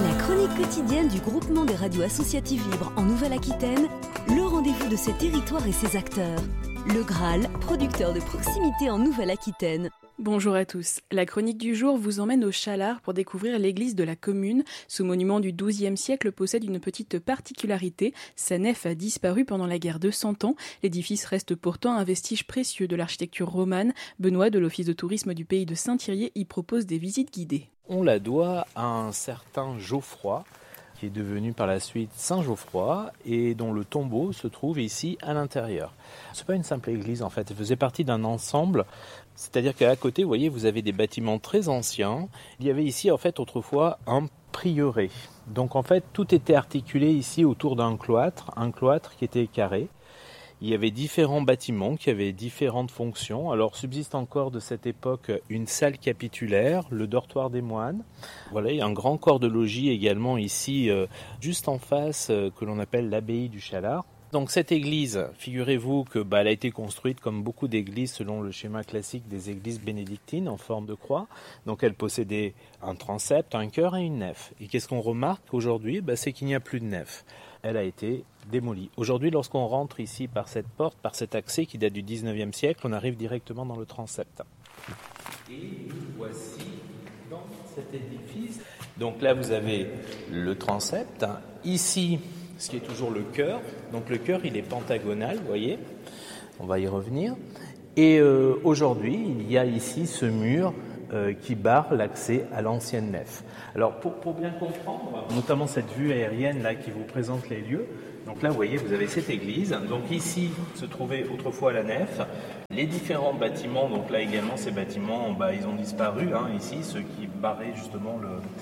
La chronique quotidienne du groupement des radios associatives libres en Nouvelle-Aquitaine, le rendez-vous de ses territoires et ses acteurs. Le Graal, producteur de proximité en Nouvelle-Aquitaine. Bonjour à tous. La chronique du jour vous emmène au Chalard pour découvrir l'église de la commune. Ce monument du XIIe siècle possède une petite particularité. Sa nef a disparu pendant la guerre de 100 ans. L'édifice reste pourtant un vestige précieux de l'architecture romane. Benoît de l'Office de tourisme du pays de Saint-Thirier y propose des visites guidées. On la doit à un certain Geoffroy, qui est devenu par la suite Saint-Geoffroy et dont le tombeau se trouve ici à l'intérieur. Ce n'est pas une simple église en fait, elle faisait partie d'un ensemble, c'est-à-dire qu'à côté, vous voyez, vous avez des bâtiments très anciens. Il y avait ici en fait autrefois un prieuré. Donc en fait, tout était articulé ici autour d'un cloître, un cloître qui était carré. Il y avait différents bâtiments qui avaient différentes fonctions. Alors subsiste encore de cette époque une salle capitulaire, le dortoir des moines. Voilà, il y a un grand corps de logis également ici, juste en face, que l'on appelle l'abbaye du Chalard. Donc cette église, figurez-vous que elle a été construite comme beaucoup d'églises selon le schéma classique des églises bénédictines en forme de croix. Donc elle possédait un transept, un chœur et une nef. Et qu'est-ce qu'on remarque aujourd'hui ? C'est qu'il n'y a plus de nef. Elle a été démolie. Aujourd'hui, lorsqu'on rentre ici par cette porte, par cet accès qui date du 19e siècle, on arrive directement dans le transept. Et nous voici dans cet édifice. Donc là, vous avez le transept. Ici, ce qui est toujours le chœur. Donc le chœur, il est pentagonal, vous voyez. On va y revenir. Et aujourd'hui, il y a ici ce mur qui barre l'accès à l'ancienne nef. Alors pour bien comprendre, notamment cette vue aérienne là qui vous présente les lieux, donc là vous voyez vous avez cette église, donc ici se trouvait autrefois la nef, les différents bâtiments, donc là également ces bâtiments ils ont disparu, ici ceux qui barraient justement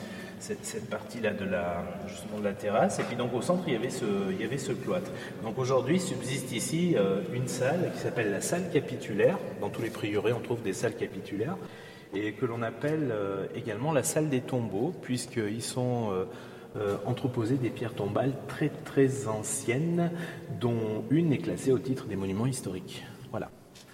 cette partie-là de la terrasse, et puis donc au centre il y avait ce cloître. Donc aujourd'hui subsiste ici une salle qui s'appelle la salle capitulaire. Dans tous les prieurés on trouve des salles capitulaires, et que l'on appelle également la salle des tombeaux, puisqu'ils sont entreposés des pierres tombales très très anciennes, dont une est classée au titre des monuments historiques. Voilà.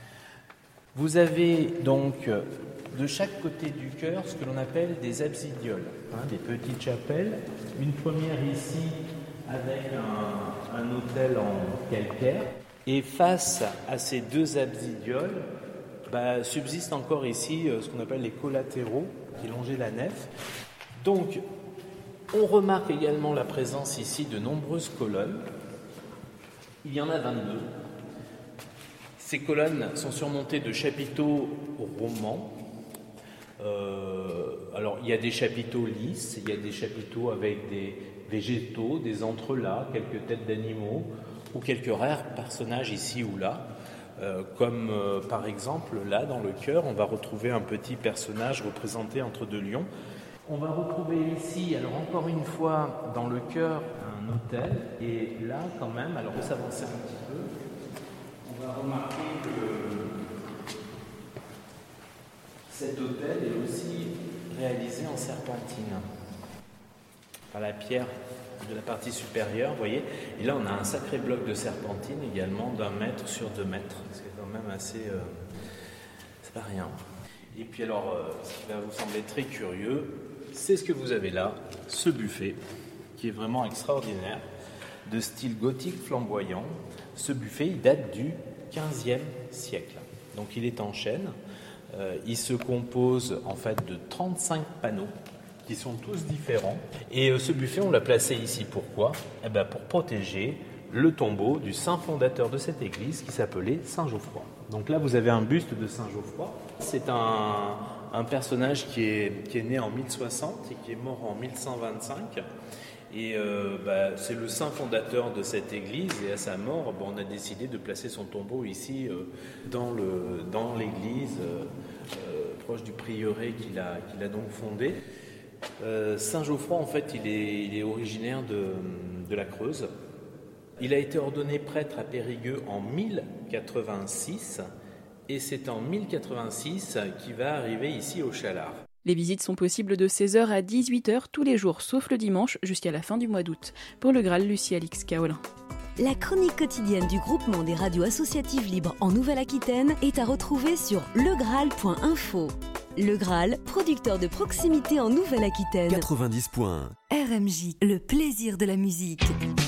Vous avez donc de chaque côté du chœur ce que l'on appelle des absidioles, des petites chapelles. Une première ici avec un autel en calcaire. Et face à ces deux absidioles, subsiste encore ici ce qu'on appelle les collatéraux qui longeaient la nef. Donc, on remarque également la présence ici de nombreuses colonnes. Il y en a 22. Ces colonnes sont surmontées de chapiteaux romans. Alors, il y a des chapiteaux lisses, il y a des chapiteaux avec des végétaux, des entrelacs, quelques têtes d'animaux ou quelques rares personnages ici ou là. Comme par exemple là dans le chœur on va retrouver un petit personnage représenté entre deux lions. On va retrouver ici, alors encore une fois dans le chœur, un autel, et là quand même, alors on va s'avancer un petit peu, on va remarquer que cet autel est aussi réalisé en serpentine par la pierre de la partie supérieure, vous voyez, et là on a un sacré bloc de serpentine également d'1 mètre sur 2 mètres, c'est quand même assez, c'est pas rien. Et puis alors, ce qui va vous sembler très curieux, c'est ce que vous avez là, ce buffet, qui est vraiment extraordinaire, de style gothique flamboyant. Ce buffet, il date du 15e siècle, donc il est en chêne, il se compose en fait de 35 panneaux, qui sont tous différents. Et ce buffet, on l'a placé ici. Pourquoi ? Pour protéger le tombeau du saint fondateur de cette église qui s'appelait Saint Geoffroy. Donc là, vous avez un buste de Saint Geoffroy. C'est un personnage qui est né en 1060 et qui est mort en 1125. Et c'est le saint fondateur de cette église. Et à sa mort, on a décidé de placer son tombeau ici, dans l'église, proche du prieuré qu'il a donc fondé. Saint Geoffroy, en fait, il est originaire de la Creuse. Il a été ordonné prêtre à Périgueux en 1086 et c'est en 1086 qu'il va arriver ici au Chalard. Les visites sont possibles de 16h à 18h tous les jours, sauf le dimanche, jusqu'à la fin du mois d'août. Pour le Graal, Lucie Alix Kaolin. La chronique quotidienne du groupement des radios associatives libres en Nouvelle-Aquitaine est à retrouver sur legraal.info. Le Graal, producteur de proximité en Nouvelle-Aquitaine. 90 points. RMJ, le plaisir de la musique.